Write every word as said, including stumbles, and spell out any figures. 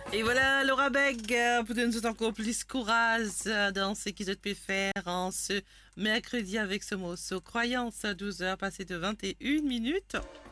Et voilà, Laura Beg, euh, pour nous encore plus courage euh, dans ce qu'ils ont pu faire en ce mercredi avec ce mot. So, croyance, douze heures passées de vingt et une minutes.